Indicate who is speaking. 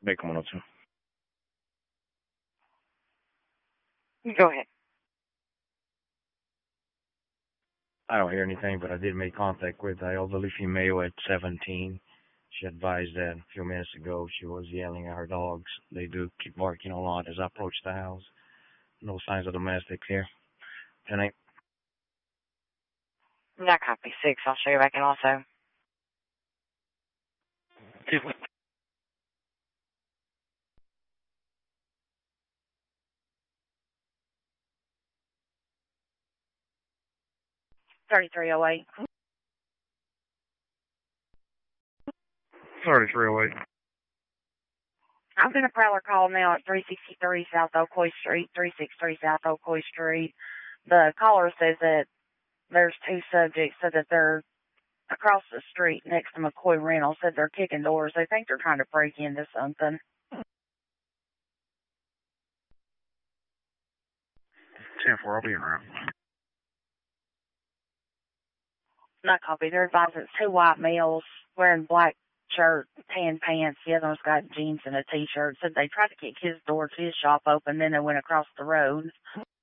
Speaker 1: Como no, too.
Speaker 2: Go ahead.
Speaker 1: I don't hear anything, but I did make contact with the elderly female at 17. She advised that a few minutes ago she was yelling at her dogs. They do keep barking a lot as I approach the house. No signs of domestics here. Can I?
Speaker 2: That copy 6. I'll show you back in also. $33.08.
Speaker 1: 3308.
Speaker 2: I'm going to prowler call now at 363 South Ocoee Street, 363 South Ocoee Street. The caller says that there's two subjects, so that they're across the street next to McCoy Reynolds, said they're kicking doors. They think they're trying to break into something.
Speaker 1: 10-4, I'll be around.
Speaker 2: Not copy. They're advising it's two white males wearing black shirt, tan pants. The other one's got jeans and a t-shirt. Said they tried to kick his door to his shop open, then they went across the road.